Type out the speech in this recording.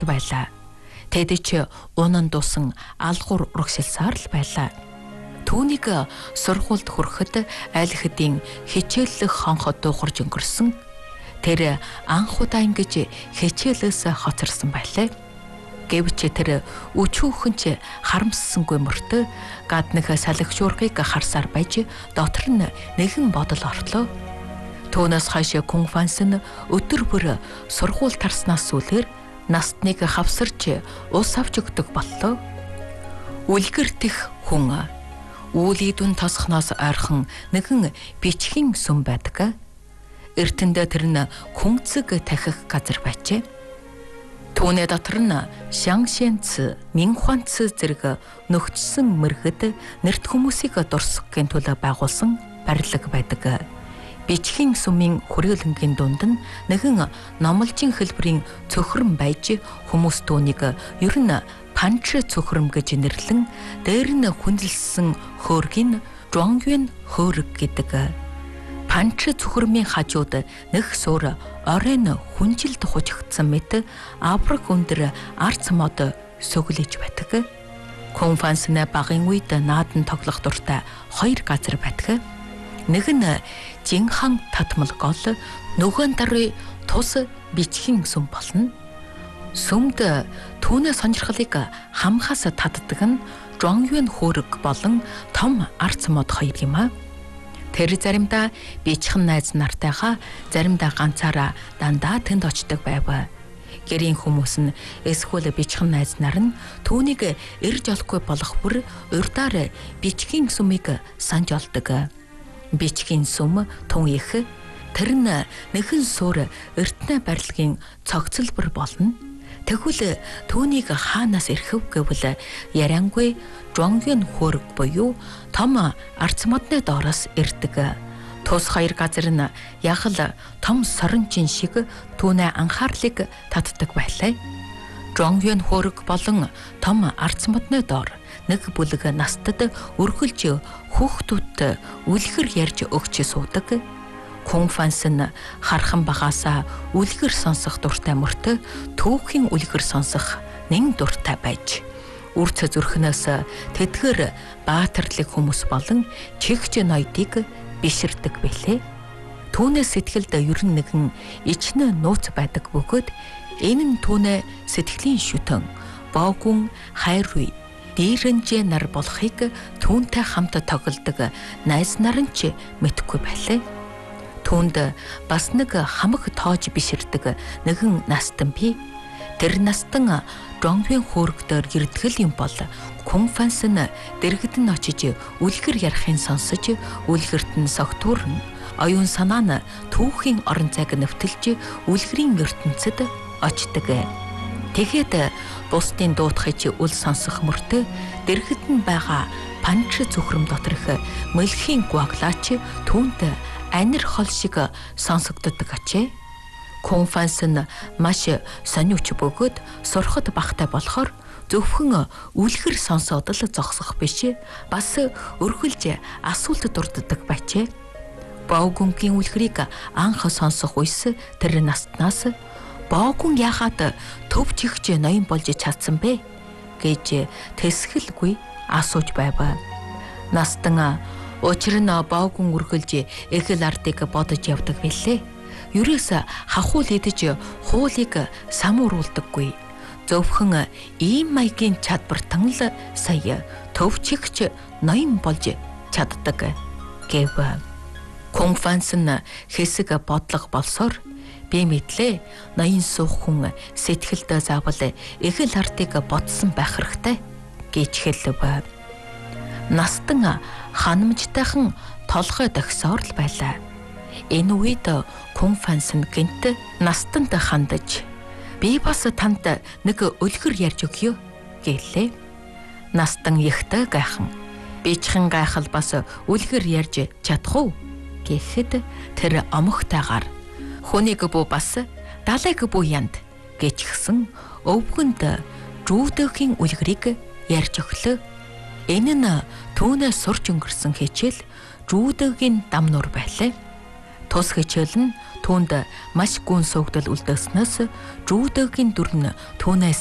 байлаа. Тэд ч унан дусан алгуур урагшилсаар л байлаа. Түүнийг сургуульд хүрэхэд аль хэдийн хичээллэх хонхот дуухарж өнгөрсөн. Тэр анх удаа ингэж хичээлээс хоцорсон байлаа. Гэвч тэр өчүүхэн ч харамссангүй мөртөө гаднах салхи шуургыг харсаар байж дотор нь нэгэн бодол ортлоо. Түүнээс хойш Кунг Фанс нь өдөр бүр сургууль тарснаас сүүлээр настныг хавсарч ус авч өгдөг боллоо. Үлгэртэх хүн үүлийдүн тосхноос ойрхон нэгэн бичгийн сүм байдаг. Эртэндээ тэр нь хүнцэг тахих газар байжээ. Түүний дотор нь Шангшэнц, Минхуанц зэрэг нөхцсөн мэргэд нэрт хүмүүсийг дурсахын тулд байгуулсан барилга байдаг. Бичгийн сүмийн хүрээлэнгийн дунд нь нэгэн номлжийн хэлбэрийн цөхрөн байж хүмүүс түүнийг ер нь панч цөхрөм гэж нэрлэн дээр нь хүндэлсэн хөөргийг Жуангюэн хөөрг гэдэг. Панч цөхрөмийн хажууд нэг суур оройн хүнжилд хужигдсан мэт авраг өндөр арц мод сөглөж байдаг. Кунг Фансны багын үед наадан тоглох дуртай хоёр газар байдаг. Нэг нь Жинхан татмал гол, нөгөө нь даруй тус бичгийн сүм болно. Сүмд түүний сонирхлыг хамхаас татдаг нь Жуангюэн хөөрг болон том арц мод хоёр юм а. Тэр заримдаа бичхэн найз нартайгаа, заримдаа ганцаараа дандаа тэнд очдог байв. Гэрийн хүмүүс нь эсвэл бичхэн найз нар нь түүнийг ирж олохгүй болох бүр урдаар бичгийн сүмийг санж олдог. Бичгийн сүм тун их, тэр нь нэгэн суур эртнэ барилгын цогцлбор болно. Тэгвэл түүнийг хаанаас ирэхв гэвэл яриангүй Жуангюэн хөөрг буюу том арц модны доороос ирдэг. Тус хоёр газар нь яг л том сорончин шиг түүний анхаарлыг татдаг байлаа. Жуангюэн хөөрг болон том арц модны доор нэг бүлэг настад өргөлж хүүхдүүд үлгэр ярьж өгч суудаг. Кунг Фанс нь хархан багаасаа үлгэр сонсох дуртай мөртөө түүхийн үлгэр сонсох нэн дуртай байж үрц зүрхнээс тэтгэр баатарлаг хүмүүс болон чигч ноёдыг биширдэг билээ. Түүний сэтгэлд ер нь нэгэн ичнэ нууц байдаг бөгөөд энэ нь түүний сэтгэлийн шүтэн боогүн хайрүй дээрэнжээ нар болохыг түүнтэй хамт тоглодог найз нар нь ч мэдхгүй байлаа. Түүнд бас нэг хамаг тоож биширдэг нэгэн настан бий. Тэр настан Жуангюэн хөөргөдөр гэрдгэл юм бол Кунг Фанс нь дэргэд нь очиж үлгэр ярихын сонсож үлгэрт нь согтуурн оюун санаа нь түүхийн орон зайг нэвтэлж үлгэрийн ертөнцид очдог. Тэгэхэд бусдын дуутахыг үл сонсох мөртөө дэргэд нь байгаа панч зүхрэм доторх мэлхийн гуаглаач түүнд анир хол шиг сонсогддог ачээ. Кунг Фанс нь маш сониуч бөгөөд сурахад багтай болохоор зөвхөн үлгэр сонсоод л зогсох биш, бас өргөлж асуулт дурддаг байжээ. Боогүнгийн үлгэрийг анх сонсох үес тэр настнаас боогүн яхад төв чихж ноён болж чадсан бэ гэж тэсгэлгүй асууж байв. Настан учир нь боогүн үргэлж эхэл ардыг бодож явдаг билээ. Юрээс хахуул идэж хуулийг самууруулдаггүй. Зөвхөн ийм маягийн чадвартан л сая төвчгч ноён болж чаддаг гэв. Кунг Фанс нь хэсэг бодлого болсоор би мэдлээ ноён суух хүн сэтгэлдээ заавал эхэл ардыг бодсон байх хэрэгтэй гэж хэлв. Настан ханамжтайхан толгой дохисоор л байлаа. Энэ үед Кунг Фанс нь гэнт настанд хандаж би бас танд нэг үлгэр ярьж өгье гэлээ. Настан ихтэй гайхан бичхэн гайхал бас үлгэр ярьж чадах уу гэхэд тэр омогтойгоор хүнийг бүү бас далайг бүү янд гэчихсэн өвгөнд жүүдөхийн үлгэрийг ярьж өглөө. Энэ нь түүнээ сурч өнгөрсөн хичээл жүүдөгийн дам нуур байлаа. Тус хичээл нь түүнд маш гүн суугдал үлдээснээс Жүүдэгийн дүр нь түүнээс